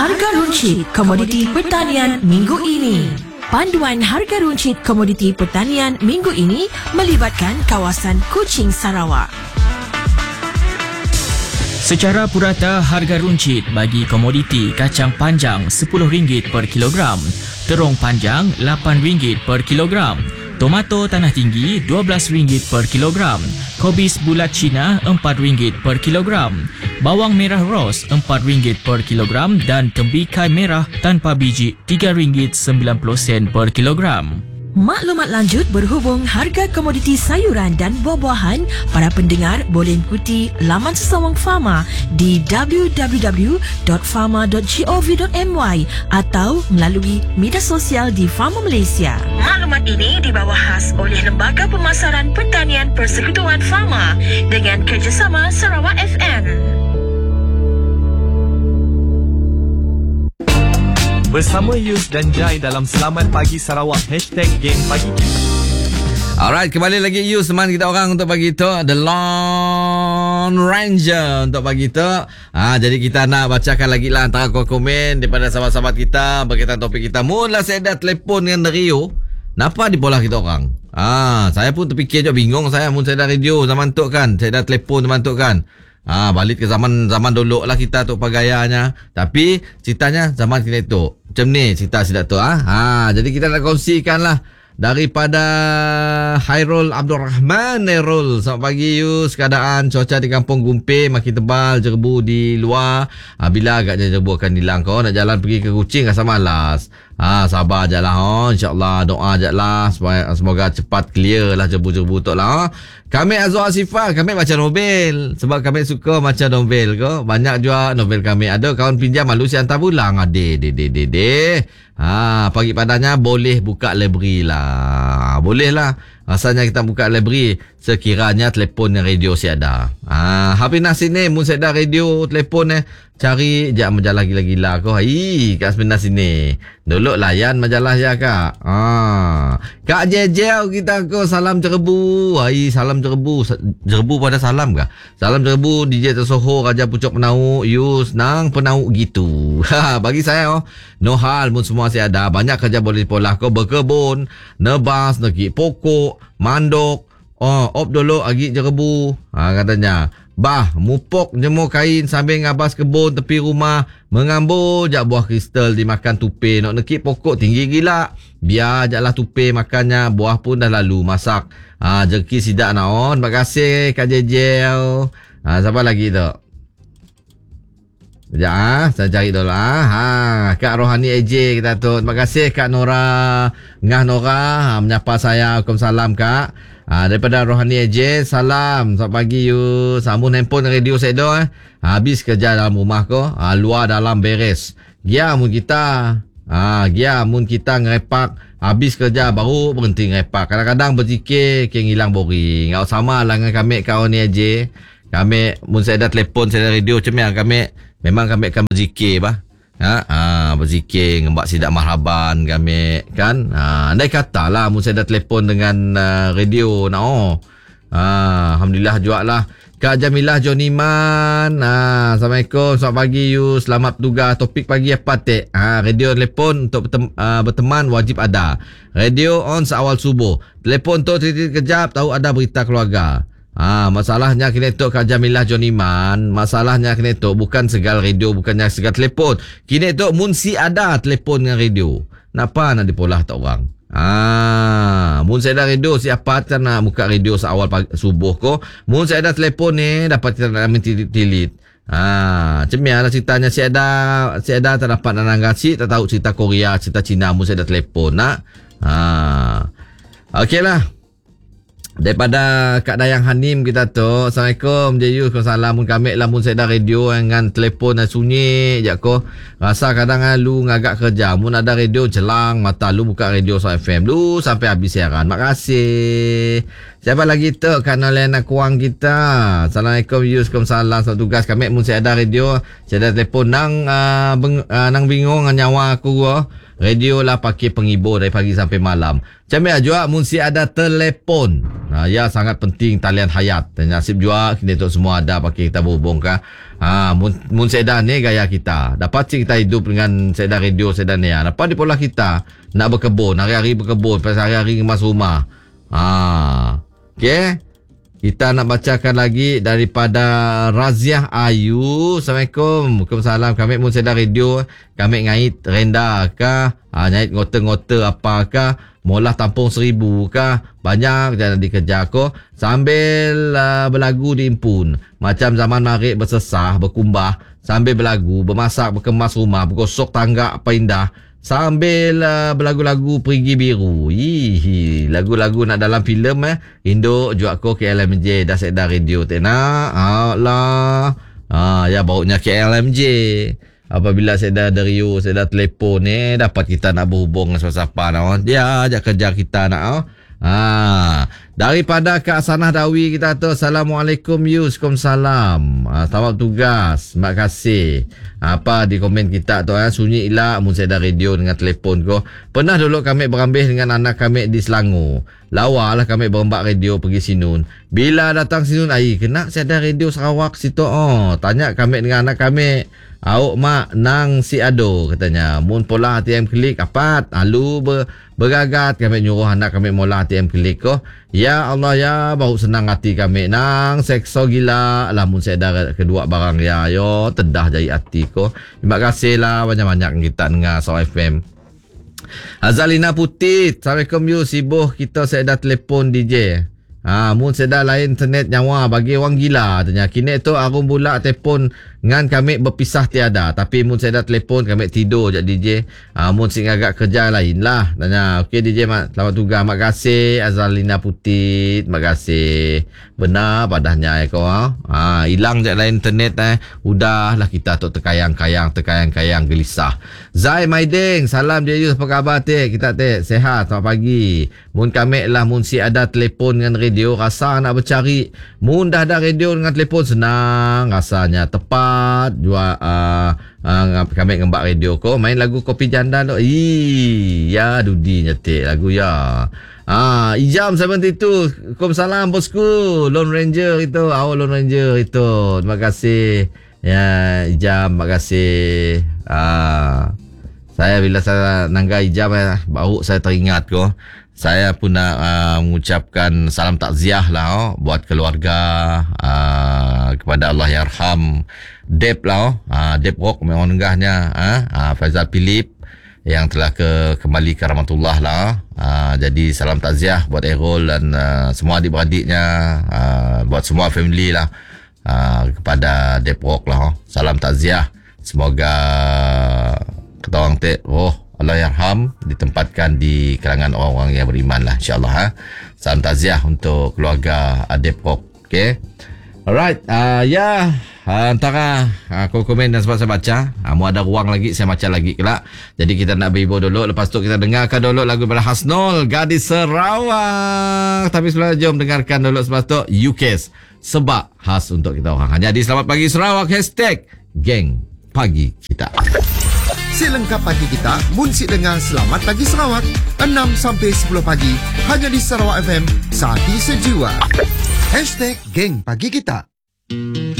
Harga runcit komoditi pertanian minggu ini. Panduan harga runcit komoditi pertanian minggu ini melibatkan kawasan Kuching, Sarawak. Secara purata, harga runcit bagi komoditi kacang panjang RM10 per kilogram, terung panjang RM8 per kilogram, tomato tanah tinggi RM12 per kilogram, kobis bulat Cina RM4 per kilogram, bawang merah ros RM4 per kilogram dan tembikai merah tanpa biji RM3.90 per kilogram. Maklumat lanjut berhubung harga komoditi sayuran dan buah-buahan, para pendengar boleh ikuti laman Sesawang Farma di www.farma.gov.my atau melalui media sosial di Farma Malaysia. Maklumat ini dibawa khas oleh Lembaga Pemasaran Pertanian Persekutuan Farma dengan kerjasama Sarawak FM. Bersama Yus dan Jai dalam Selamat Pagi Sarawak #Geng Pagi Kita. Alright, kembali lagi Yus, teman kita orang untuk pagi tu, The Lone Ranger untuk pagi tu. Jadi kita nak bacakan lagi lah antara komen daripada sahabat-sahabat kita berkaitan topik kita. Mula saya dah telefon dengan radio, kenapa di bola kita orang? Saya pun terfikir je, bingung saya. Mula saya dah radio zaman tu kan, saya dah telefon zaman tu kan. Balik ke zaman dulu lah kita tu pagayanya. Tapi ceritanya zaman kita tu macam ni cerita sidak tu. Jadi kita nak kongsikan lah daripada Hairul Abdul Rahman. Hairul, selamat pagi Yus. Keadaan cuaca di Kampung Gumpe makin tebal, jerebu di luar. Bila agaknya jerebu akan hilang kau. Nak jalan pergi ke Kuching rasa malas. Sabar je lah. InsyaAllah doa je lah supaya semoga cepat clear lah jerebu-jerebu tu lah. Kami Azwar Asifah, kami baca novel sebab kami suka baca novel ko. Banyak juga novel kami. Ada kawan pinjam malu si hantar pulang. Pagi padanya boleh buka library lah. Boleh lah. Rasanya kita buka library sekiranya telefon dan radio si ada. Habis nak sini mun saya ada radio telefon cari je majalah gila-gila ko. Kat sebelah sini. Dulu layan majalah ya kak. Kak Jejel kita ko salam jerebu. Salam jerebu. Jerebu pada salam kah? Salam jerebu DJ Tersoho Raja Pucuk Penau. Yus nang penau gitu. Bagi saya no hal mun semua si ada. Banyak kerja boleh pola ko, berkebun, nebas, negik pokok, mandok. Op dulu agi jerebu. Katanya. Bah, mupok jemur kain sambil ngabas kebun tepi rumah. Mengambil jak buah kristal dimakan tupe. Nak nekik pokok tinggi gila. Biar jaklah tupe makannya. Buah pun dah lalu masak. Jerki sidak naon. Terima kasih Kak Jejel. Siapa lagi tu? Sekejap saya cari dulu Kak Rohani AJ kita tu. Terima kasih Kak Nora. Ngah Nora menyapa saya. Waalaikumsalam Kak. Daripada Rohani AJ, salam. Selamat pagi you. Sambung handphone radio saya dah. Habis kerja dalam rumah ko. Luar dalam beres. Gia mun kita. Gia mun kita ngerepak. Habis kerja baru berhenti ngerepak. Kadang-kadang berzikir ke ngilang boring. Sama lah dengan kami kawan ni AJ. Kami mun saya dah telefon, saya dah radio macam ni kami memang kami akan berzikir bah. Berzikir ngembak sidak marhaban kami kan. Andai kata lah mun saya dah telefon dengan radio alhamdulillah jual lah. Kak Jamilah Joniman, Assalamualaikum, selamat pagi you. Selamat bertugas. Topik pagi apa tek? Radio telefon untuk berteman wajib ada. Radio on seawal subuh. Telefon tu kejap tahu ada berita keluarga. Masalahnya kini tu Kak Jamilah Joniman, masalahnya kini tu bukan segal radio, bukannya segal telefon. Kini tu mun si ada telefon dengan radio. Napa nak dipolah tak orang? Mun saya ada radio siapa tak nak buka radio seawal subuh ko. Mun saya ada telefon ni dapat kita nak tilit. Macam ni lah ceritanya. Si ada tak dapat nak nangasi, tak tahu cerita Korea, cerita Cina. Mun saya ada telefon nak. Okey lah. Daripada Kak Dayang Hanim kita tu. Assalamualaikum Jayu. Assalamualaikum kami lah mun saya dah radio dengan telefon sunyi je ko. Rasa kadang lu ngagak kerja. Mun ada radio jelang mata lu buka radio so FM lu sampai habis siaran. Terima kasih. Siapa lagi tu? Kak Nolena Kuang kita. Assalamualaikum Yus. Salam selamat tugas. Kami mun saya ada radio, saya ada telefon nang bingung nyawa aku radio lah pakai penghibur dari pagi sampai malam. Macam mana juga mun saya ada telefon. Ya sangat penting talian hayat. Dan nasib juga kita tu semua ada pakai kita berhubung kan. Mun saya dah ni gaya kita. Dapat kita hidup dengan saya dah radio saya dah ni. Dapat di pola kita nak berkebun, hari-hari berkebun, pasal hari-hari kemas rumah. Okey. Kita nak bacakan lagi daripada Raziah Ayu. Assalamualaikum. Waalaikumsalam. Kami mun sedar radio, kami ngait renda kah? Ngait ngota-ngota apakah? Molah tampung 1,000 kah? Banyak jangan dikejar ko. Sambil berlagu diimpun. Macam zaman marik bersesah, berkumbah. Sambil berlagu, bermasak, berkemas rumah, bergosok tangga apa indah. Sambil berlagu-lagu Perigi Biru. Lagu-lagu nak dalam filem Induk juga ko KLMJ dah sedar radio tak nak. Allah. Ya baunya KLMJ. Apabila saya dah radio, saya dah telefon dapat kita nak berhubung dengan siapa nak. Dia ajak kerja kita nak. Daripada Kak Sanah Dawi kita tu, Assalamualaikum Yus. Waalaikumsalam. Selamat tugas. Terima kasih. Apa di komen kita tu sunyi ilah mun saya dah radio dengan telefon ko. Pernah dulu kami berambil dengan anak kami di Selangor. Lawa lah kami berembak radio pergi Sinun. Bila datang Sinun, kena saya dah radio Sarawak situ. Tanya kami dengan anak kami. Awak mak nang si ado katanya. Mun pola ATM klik apat. Lalu bergagat kami nyuruh anak kami mula ATM klik ko. Ya Allah ya, bau senang hati kami nang sekso gila. Lah mun saya dah kedua barang ya yo tedah jadi hati ko. Terima kasih lah banyak-banyak kita dengar Sarawak FM. Azalina Putih, Assalamualaikum you. Sibuk kita saya dah telefon DJ. Mun saya dah lain internet nyawa bagi orang gila tanya. Kini tu aku pula telefon dengan kami berpisah tiada. Tapi mun saya dah telefon kami tidur je DJ. Mun sing agak kerja lain lah tanya. Okey DJ selamat tugas. Terima kasih Azalina Putih. Terima kasih. Benar padahnya kau hilang je lain internet udahlah kita tu terkayang-kayang gelisah. Zai Maiding, salam je you. Apa khabar kita sehat. Selamat pagi. Mun kami lah mun si ada telefon dengan radio rasa nak bercari. Mun dah ada radio dengan telefon senang rasanya tepat jua kami ngembak radio ko main lagu Kopi Janda tu. Ya Dudi nyetik lagu ya. Ijam 72. Waalaikumsalam bosku. Lone Ranger itu. Lone Ranger itu. Terima kasih. Ya Ijam, terima kasih. Saya bila saya nangga Ijam baru saya teringat ko. Saya pun nak mengucapkan salam takziah lah buat keluarga kepada Allahyarham Dep lah Dep Rock memang nenggahnya Faizal Philip yang telah kembali ke rahmatullah lah. Jadi salam takziah buat Errol dan semua adik-beradiknya, buat semua family lah, kepada Dep Rock lah. Salam takziah. Semoga ketawang Allahyarham ditempatkan di kalangan orang-orang yang beriman lah insyaAllah. Salam takziah untuk keluarga Depok. Okay. Alright. Antara komen dan sebab saya baca, mau ada ruang lagi saya baca lagi kelak. Jadi kita nak berhibur dulu. Lepas tu kita dengarkan dulu lagu daripada Hasnul, Gadis Sarawak. Tapi sebelum jom dengarkan dulu sebab tu UKS sebab khas untuk kita orang. Jadi selamat pagi Sarawak. #Geng Pagi Kita. Selengkap pagi kita, munsik dengar Selamat Pagi Sarawak 6 sampai 10 pagi hanya di Sarawak FM, Saati Sejiwa. #Geng Pagi Kita.